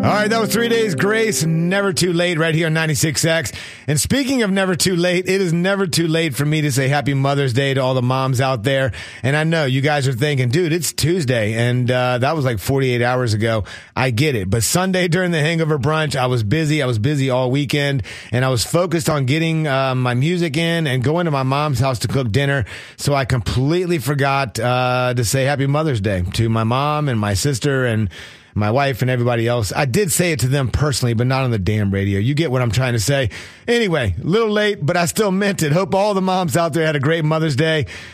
All right, that was 3 Days Grace, Never Too Late, right here on 96X. And speaking of never too late, it is never too late for me to say Happy Mother's Day to all the moms out there. And I know you guys are thinking, dude, it's Tuesday, and that was like 48 hours ago. I get it. But Sunday during the Hangover Brunch, I was busy. I was busy all weekend, and I was focused on getting my music in and going to my mom's house to cook dinner. So I completely forgot to say Happy Mother's Day to my mom and my sister and my wife and everybody else. I did say it to them personally, but not on the damn radio. You get what I'm trying to say. Anyway, a little late, but I still meant it. Hope all the moms out there had a great Mother's Day.